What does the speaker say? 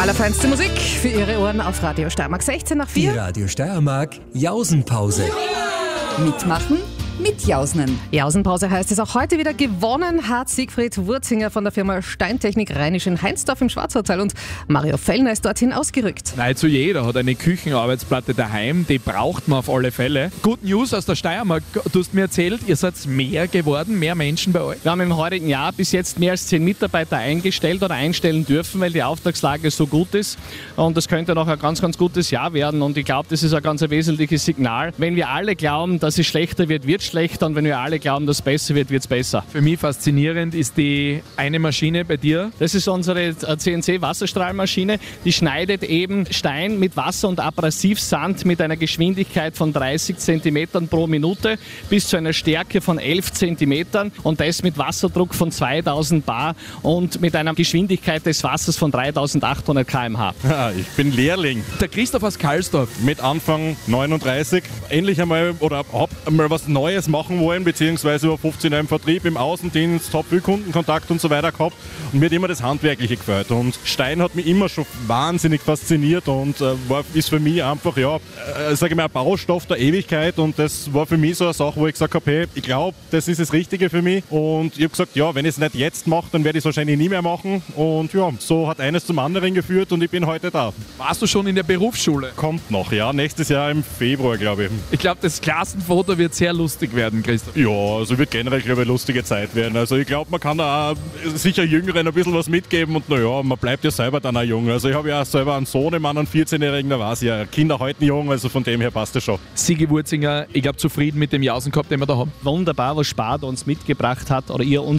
allerfeinste Musik für Ihre Ohren auf Radio Steiermark 16 nach 4. Die Radio Steiermark Jausenpause. Mitmachen, mitjausnen. Jausenpause heißt es auch heute wieder. Gewonnen hat Siegfried Wurzinger von der Firma Steintechnik Rheinisch in Heinsdorf im Schwarzwaldtal und Mario Fellner ist dorthin ausgerückt. Nahezu jeder hat eine Küchenarbeitsplatte daheim, die braucht man auf alle Fälle. Good News aus der Steiermark, du hast mir erzählt, ihr seid mehr geworden, mehr Menschen bei euch. Wir haben im heurigen Jahr bis jetzt mehr als 10 Mitarbeiter eingestellt oder einstellen dürfen, weil die Auftragslage so gut ist und das könnte noch ein ganz, ganz gutes Jahr werden und ich glaube, das ist ein ganz wesentliches Signal. Wenn wir alle glauben, dass es schlechter wird, wird es schlechter und wenn wir alle glauben, dass es besser wird, wird es besser. Für mich faszinierend ist die eine Maschine bei dir. Das ist unsere CNC-Wasserstrahlmaschine, die schneidet eben Stein mit Wasser und Abrasivsand mit einer Geschwindigkeit von 30 cm pro Minute bis zu einer Stärke von 11 cm und das mit Wasserdruck von 2000 bar und mit einer Geschwindigkeit des Wassers von 3800 km/h. Ja, ich bin Lehrling. Der Christoph aus Karlsdorf. Mit Anfang 39 endlich einmal oder hab einmal was Neues machen wollen, beziehungsweise über 15 Jahre im Vertrieb, im Außendienst, hab viel Kundenkontakt und so weiter gehabt und mir hat immer das Handwerkliche gefällt und Stein hat mich immer schon wahnsinnig fasziniert und ist für mich einfach, sage ich mal, ein Baustoff der Ewigkeit und das war für mich so eine Sache, wo ich gesagt habe, hey, ich glaube, das ist das Richtige für mich und ich habe gesagt, ja, wenn ich es nicht jetzt mache, dann werde ich es wahrscheinlich nie mehr machen und ja, so hat eines zum anderen geführt und ich bin heute da. Warst du schon in der Berufsschule? Kommt noch, ja, nächstes Jahr im Februar, glaube ich. Ich glaube, das Klassenfoto wird sehr lustig werden, Christoph. Ja, also wird generell, glaube ich, eine lustige Zeit werden. Also ich glaube, man kann da auch sicher Jüngeren ein bisschen was mitgeben und naja, man bleibt ja selber dann auch jung. Also ich habe ja auch selber einen Sohn, einen 14-Jährigen, da war es ja. Kinder halten jung, also von dem her passt das schon. Sigi Wurzinger, ich glaube, zufrieden mit dem Jausen gehabt, den wir da haben. Wunderbar, was Spar uns mitgebracht hat oder ihr uns